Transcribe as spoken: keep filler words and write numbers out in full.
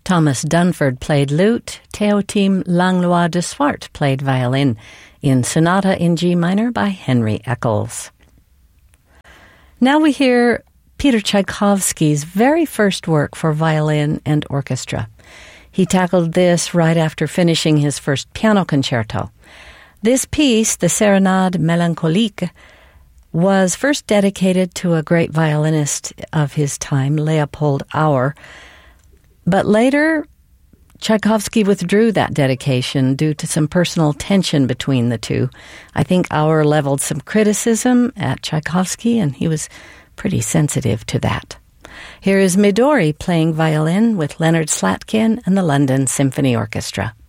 Thomas Dunford played lute. Théotime Langlois de Swart played violin in Sonata in G minor by Henry Eccles. Now we hear Peter Tchaikovsky's very first work for violin and orchestra. He tackled this right after finishing his first piano concerto. This piece, the Serenade Mélancolique, was first dedicated to a great violinist of his time, Leopold Auer, but later Tchaikovsky withdrew that dedication due to some personal tension between the two. I think Auer leveled some criticism at Tchaikovsky, and he was pretty sensitive to that. Here is Midori playing violin with Leonard Slatkin and the London Symphony Orchestra.